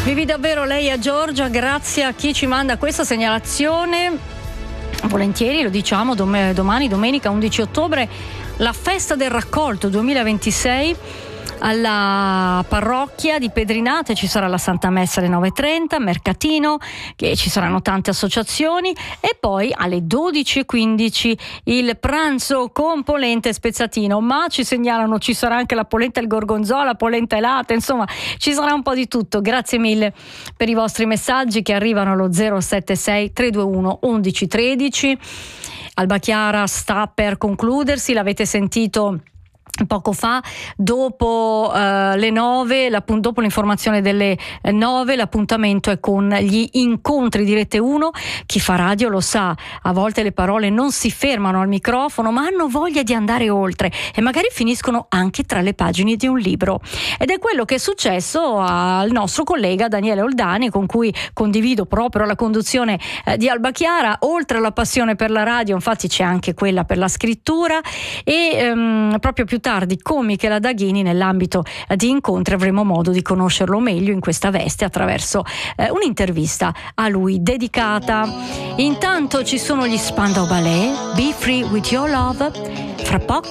Vivi davvero lei a Giorgia, grazie a chi ci manda questa segnalazione. Volentieri lo diciamo, domani domenica 11 ottobre la festa del raccolto 2026 alla parrocchia di Pedrinate. Ci sarà la Santa Messa alle 9:30, mercatino, che ci saranno tante associazioni, e poi alle 12:15 il pranzo con polenta e spezzatino. Ma ci segnalano ci sarà anche la polenta al gorgonzola, polenta e latte, insomma ci sarà un po' di tutto. Grazie mille per i vostri messaggi che arrivano allo 076 321 1113. Alba Chiara sta per concludersi, l'avete sentito poco fa, dopo le 9, dopo l'informazione delle 9, l'appuntamento è con gli incontri di Rete 1. Chi fa radio lo sa, a volte le parole non si fermano al microfono ma hanno voglia di andare oltre e magari finiscono anche tra le pagine di un libro, ed è quello che è successo al nostro collega Daniele Oldani, con cui condivido proprio la conduzione di Alba Chiara. Oltre alla passione per la radio, infatti, c'è anche quella per la scrittura, e proprio più tardi con Michela Daghini, nell'ambito di incontri, avremo modo di conoscerlo meglio in questa veste attraverso un'intervista a lui dedicata. Intanto ci sono gli Spandau Ballet, Be Free With Your Love, fra poco